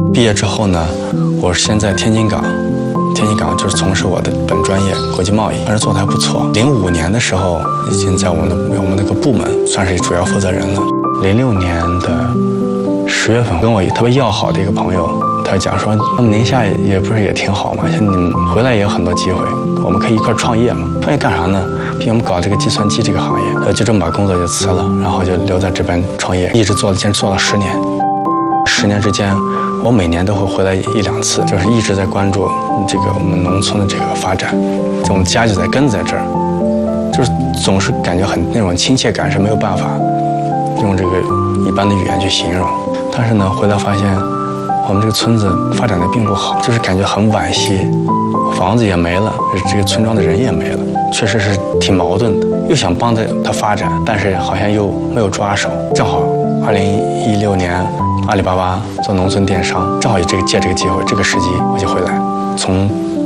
毕业之后呢，我是先在天津港就是从事我的本专业国际贸易，但是做得还不错。05年的时候，已经在我们那个部门算是主要负责人了。06年的10月份，跟我特别要好的一个朋友，他讲说，那么宁夏也不是也挺好嘛，像你们回来也有很多机会，我们可以一块创业嘛。创业干啥呢？我们搞这个计算机这个行业，就这么把工作就辞了，然后就留在这边创业，一直坚持做了10年。10年之间，我每年都会回来1、2次，就是一直在关注这个我们农村的这个发展。我们家就根在这儿，就是总是感觉很那种亲切感是没有办法用这个一般的语言去形容。但是呢，回来发现我们这个村子发展的并不好，就是感觉很惋惜，房子也没了，这个村庄的人也没了，确实是挺矛盾的。又想帮着他发展，但是好像又没有抓手。正好2016年。阿里巴巴做农村电商，正好借这个机会，这个时机我就回来，从